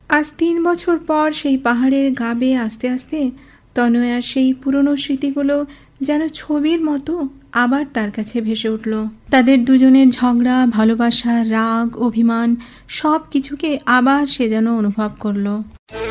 আজ 3 বছর পর সেই পাহাড়ের গা বেয়ে আস্তে আস্তে তনয়ার সেই পুরনো স্মৃতিগুলো যেন ছবির মতো আবার তার কাছে ভেসে উঠল। তাদের দুজনের ঝগড়া, ভালোবাসা, রাগ, অভিমান সব কিছুকে আবার সে যেন অনুভব করলো।